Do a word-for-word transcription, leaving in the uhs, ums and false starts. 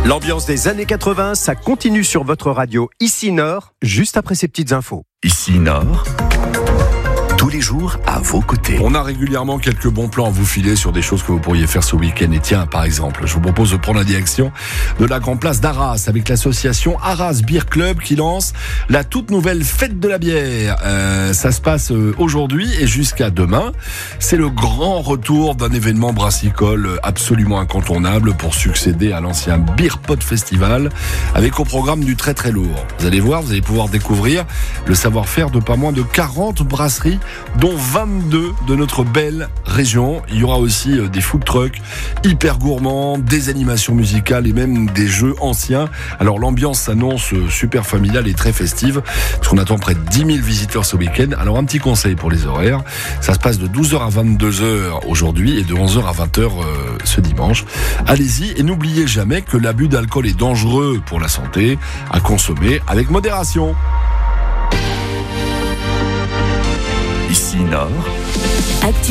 L'ambiance des années quatre-vingts, ça continue sur votre radio Ici Nord, juste après ces petites infos. Ici Nord, tous les jours à vos côtés. On a régulièrement quelques bons plans à vous filer sur des choses que vous pourriez faire ce week-end. Et tiens, par exemple, je vous propose de prendre la direction de la Grande Place d'Arras avec l'association Arras Beer Club qui lance la toute nouvelle fête de la bière. Euh, ça se passe aujourd'hui et jusqu'à demain. C'est le grand retour d'un événement brassicole absolument incontournable pour succéder à l'ancien Beer Pot Festival avec au programme du très très lourd. Vous allez voir, vous allez pouvoir découvrir le savoir-faire de pas moins de quarante brasseries, dont vingt-deux de notre belle région. Il y aura aussi des food trucks hyper gourmands, des animations musicales et même des jeux anciens. Alors l'ambiance s'annonce super familiale et très festive, parce qu'on attend près de dix mille visiteurs ce week-end. Alors un petit conseil pour les horaires, ça se passe de douze heures à vingt-deux heures aujourd'hui et de onze heures à vingt heures euh, ce dimanche. Allez-y et n'oubliez jamais que l'abus d'alcool est dangereux pour la santé, à consommer avec modération. Ici Nord.